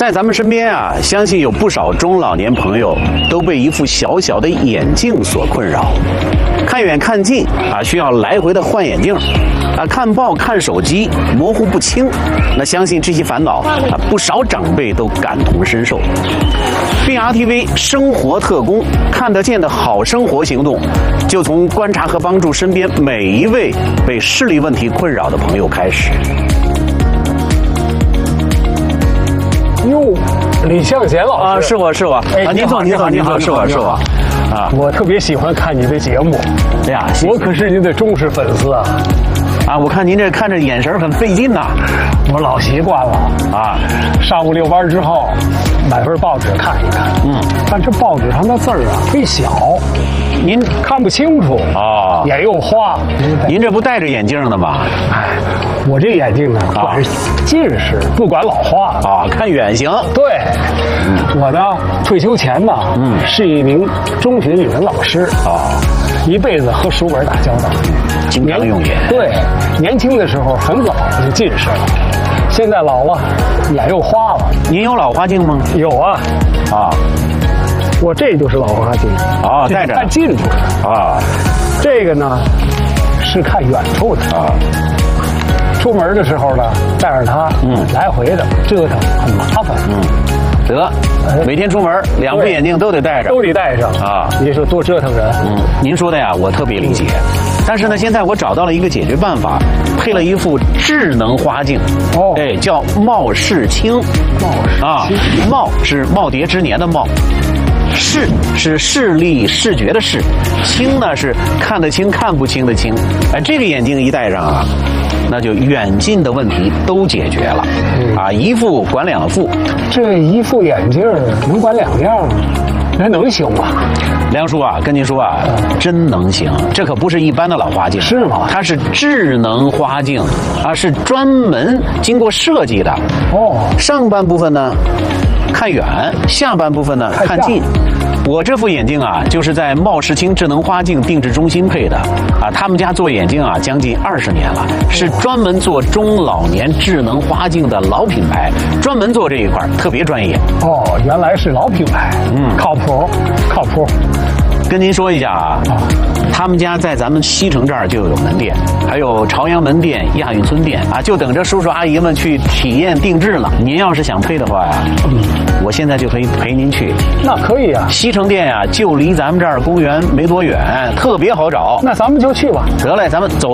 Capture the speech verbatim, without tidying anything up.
在咱们身边啊，相信有不少中老年朋友都被一副小小的眼镜所困扰，看远看近啊，需要来回的换眼镜啊，看报看手机模糊不清。那相信这些烦恼啊，不少长辈都感同身受。B R T V 生活特工看得见的好生活行动，就从观察和帮助身边每一位被视力问题困扰的朋友开始。 哟，李向贤老师啊，是我是我， 哎， 啊，您坐您坐您坐，是我是我，啊， 我特别喜欢看你的节目， 哎呀， 我可是您的忠实粉丝啊。 啊，我看您这看着眼神很费劲呐。 我老习惯了啊， 上午遛弯之后，买份报纸看一看。嗯，但这报纸上的字儿啊忒小，您看不清楚哦， 眼又花。 您这不戴着眼镜的吗？ 哎，我这眼镜呢，管是近视，不管老花啊，看远行。 对，嗯、我呢退休前呢，嗯，是一名中学语文老师啊，一辈子和书本打交道， 经常用眼。 对，年轻的时候很早就近视了，现在老了，眼又花了。 您有老花镜吗？ 有啊， 啊， 我这就是老花镜啊，戴着看近处的啊，这个呢是看远处的啊。出门的时候呢，带着它，嗯，来回的折腾很麻烦， 嗯，得，每天出门两副眼镜都得戴着， 都得戴上啊。你说多折腾人， 嗯，您说的呀，我特别理解。但是呢，现在我找到了一个解决办法，配了一副智能花镜，哦，哎，叫貌视清， 貌视啊，貌是耄耋之年的貌。视是视力视觉的视，清呢是看得清看不清的清。哎，这个眼镜一戴上啊，那就远近的问题都解决了，嗯、啊，一副管两副。 这一副眼镜能管两样，那能行吗？ 梁叔啊，跟您说啊，嗯、真能行。这可不是一般的老花镜， 是吗？ 它是智能花镜啊，是专门经过设计的。哦，上半部分呢看远，下半部分呢看近。我这副眼镜啊，就是在貌视清智能花镜定制中心配的啊。他们家做眼镜啊，将近二十年了，是专门做中老年智能花镜的老品牌，专门做这一块，特别专业。 哦，原来是老品牌，嗯，靠谱，靠谱。 跟您说一下啊，他们家在咱们西城这儿就有门店，还有朝阳门店、亚运村店啊，就等着叔叔阿姨们去体验定制了。您要是想配的话呀，嗯，我现在就可以陪您去。 那可以啊， 西城店呀，就离咱们这儿公园没多远，特别好找。 那咱们就去吧。 得嘞，咱们走。